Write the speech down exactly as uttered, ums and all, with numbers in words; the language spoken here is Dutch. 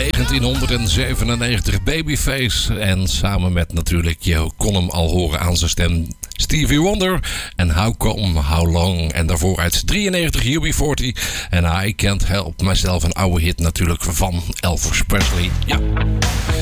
negentienhonderdzevenennegentig Babyface. En samen met natuurlijk, je kon hem al horen aan zijn stem, Stevie Wonder. En How Come, How Long. En daarvoor uit drieënnegentig U B veertig. En I Can't Help Myself, een oude hit natuurlijk van Elvis Presley. Ja.